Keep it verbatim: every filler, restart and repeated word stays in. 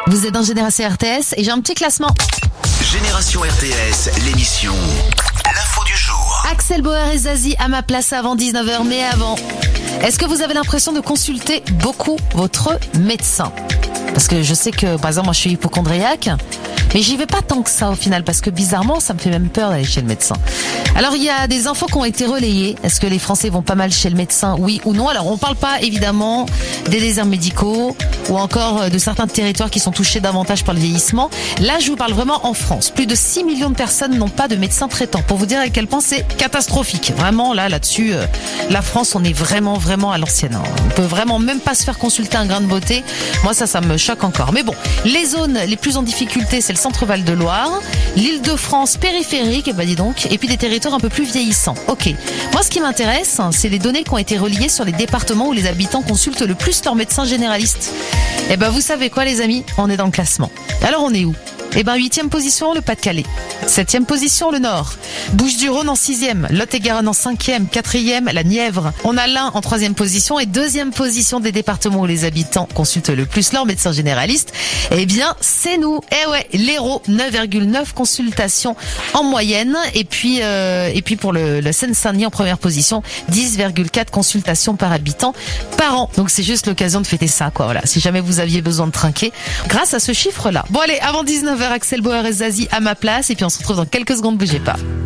Vous êtes dans Génération R T S et j'ai un petit classement. Génération R T S, l'émission L'info du jour. Axel Bauer et Zazie à ma place avant dix-neuf heures, mais avant, est-ce que vous avez l'impression de consulter beaucoup votre médecin ? Parce que je sais que, par exemple, moi je suis hypocondriaque, mais j'y vais pas tant que ça au final, parce que bizarrement, ça me fait même peur d'aller chez le médecin. Alors il y a des infos qui ont été relayées. Est-ce que les Français vont pas mal chez le médecin, oui ou non ? Alors on parle pas évidemment des déserts médicaux ou encore de certains territoires qui sont touchés davantage par le vieillissement. Là, je vous parle vraiment en France. Plus de six millions de personnes n'ont pas de médecin traitant. Pour vous dire à quel point c'est catastrophique. Vraiment, là, là-dessus, euh, la France, on est vraiment, vraiment à l'ancienne. Hein. On peut vraiment même pas se faire consulter un grain de beauté. Moi, ça, ça me choque encore. Mais bon, les zones les plus en difficulté, c'est le centre-Val de Loire, l'Île-de-France périphérique, et ben dis donc, et puis des territoires un peu plus vieillissants. Ok. Moi, ce qui m'intéresse, c'est les données qui ont été reliées sur les départements où les habitants consultent le plus leur médecin généraliste. Et ben, vous savez quoi, les amis ? On est dans le classement. Alors, on est où ? Eh ben, huitième position, le Pas-de-Calais. Septième position, le Nord. Bouches-du-Rhône en sixième. Lot-et-Garonne en cinquième. Quatrième, la Nièvre. On a l'Ain en troisième position et deuxième position des départements où les habitants consultent le plus leur médecin généraliste. Eh bien, c'est nous. Eh ouais, l'Hérault, neuf virgule neuf consultations en moyenne. Et puis, euh, et puis pour le, le Seine-Saint-Denis en première position, dix virgule quatre consultations par habitant par an. Donc c'est juste l'occasion de fêter ça, quoi. Voilà. Si jamais vous aviez besoin de trinquer, grâce à ce chiffre-là. Bon allez, avant dix-neuf heures, Axel Bauer et Zazie à ma place, et puis on se retrouve dans quelques secondes, bougez pas.